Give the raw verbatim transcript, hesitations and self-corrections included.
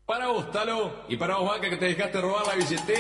Para vos, Talo, y para vos, Vaca, que te dejaste robar la billetera.